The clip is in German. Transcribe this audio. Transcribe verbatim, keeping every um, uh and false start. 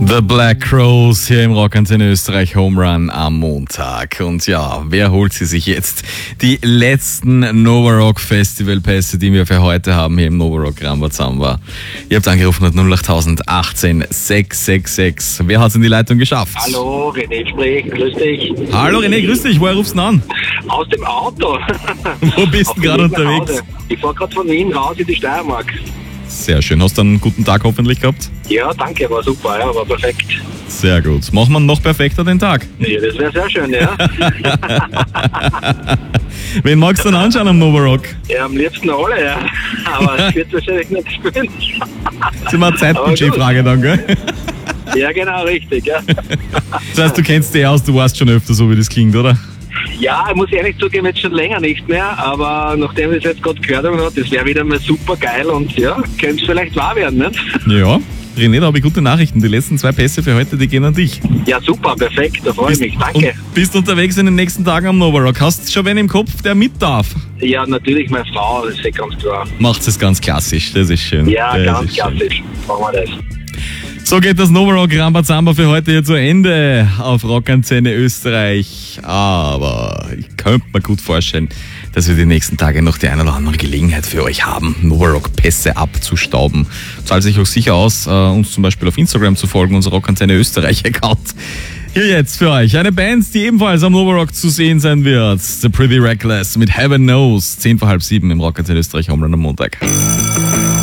The Black Crowes hier im Rockantenne Österreich Home Run am Montag. Und ja, wer holt sie sich jetzt? Die letzten Nova Rock Festival Pässe, die wir für heute haben hier im Nova Rock Rambazamba. Ihr habt angerufen mit null acht achtzehn sechs sechs sechs. Wer hat es in die Leitung geschafft? Hallo, René spricht, grüß dich. Hallo René, grüß dich. Woher rufst du denn an? Aus dem Auto. Wo bist du gerade unterwegs? Ich fahre gerade von Wien raus in die Steiermark. Sehr schön. Hast du einen guten Tag hoffentlich gehabt? Ja, danke, war super, ja, war perfekt. Sehr gut. Machen wir noch perfekter den Tag. Ja, das wäre sehr schön, ja. Wen magst du denn anschauen am Nova Rock? Ja, am liebsten alle, ja. Aber es wird wahrscheinlich nicht spielen. Das ist immer eine Zeitbudgetfrage dann, gell? Ja, genau, richtig, ja. Das heißt, du kennst dich aus, du weißt schon öfter so, wie das klingt, oder? Ja, ich muss ehrlich zugeben, jetzt schon länger nicht mehr, aber nachdem ich es jetzt gerade gehört habe, das wäre wieder mal super geil und ja, könnte es vielleicht wahr werden, nicht? Ja. René, da habe ich gute Nachrichten. Die letzten zwei Pässe für heute, die gehen an dich. Ja, super, perfekt, da freue ich mich, danke. Und bist unterwegs in den nächsten Tagen am Nova Rock. Hast du schon wen im Kopf, der mit darf? Ja, natürlich meine Frau, das ist ja ganz klar. Macht es ganz klassisch, das ist schön. Ja, das ganz klassisch, machen wir das. So geht das Nova Rock Rambazamba für heute hier zu Ende auf Rockantenne Österreich. Aber ich könnte mir gut vorstellen, dass wir die nächsten Tage noch die eine oder andere Gelegenheit für euch haben, Nova Rock Pässe abzustauben. Zahlt sich auch sicher aus, uns zum Beispiel auf Instagram zu folgen, unser Rockantenne Österreich Account. Hier jetzt für euch eine Band, die ebenfalls am Nova Rock zu sehen sein wird. The Pretty Reckless mit Heaven Knows. Zehn vor halb sieben im Rockantenne Österreich Home Run am Montag.